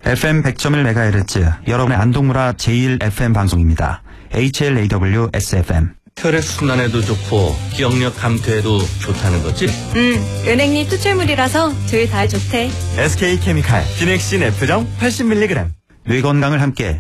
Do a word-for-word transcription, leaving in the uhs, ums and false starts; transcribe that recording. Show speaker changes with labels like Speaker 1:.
Speaker 1: 에프엠 백 점 일 메가헤르츠 여러분의 안동문화 제일 에프엠 방송입니다. 에이치엘에이더블유에스에프엠.
Speaker 2: 혈액순환에도 좋고 기억력 감퇴에도 좋다는 거지?
Speaker 3: 응, 은행잎 추출물이라서 둘 다 좋대.
Speaker 4: 에스케이케미칼 비넥신 F정 팔십 밀리그램.
Speaker 1: 뇌 건강을 함께